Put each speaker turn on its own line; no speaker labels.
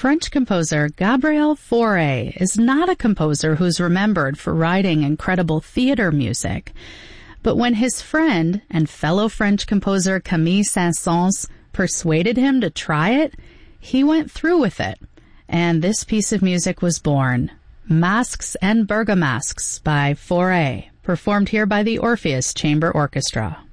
French composer Gabriel Fauré is not a composer who's remembered for writing incredible theater music. But when his friend and fellow French composer Camille Saint-Saëns persuaded him to try it, he went through with it. And this piece of music was born. Masques and Bergamasques by Fauré, performed here by the Orpheus Chamber Orchestra.